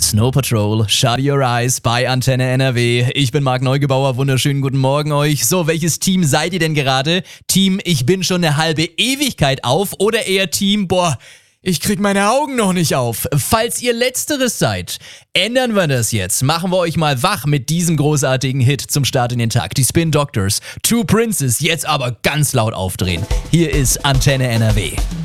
Snow Patrol, Shut Your Eyes bei Antenne NRW. Ich bin Marc Neugebauer, wunderschönen guten Morgen euch. So, welches Team seid ihr denn gerade? Team, ich bin schon eine halbe Ewigkeit auf oder eher Team, ich krieg meine Augen noch nicht auf. Falls ihr Letzteres seid, ändern wir das jetzt. Machen wir euch mal wach mit diesem großartigen Hit zum Start in den Tag. Die Spin Doctors, Two Princes, jetzt aber ganz laut aufdrehen. Hier ist Antenne NRW.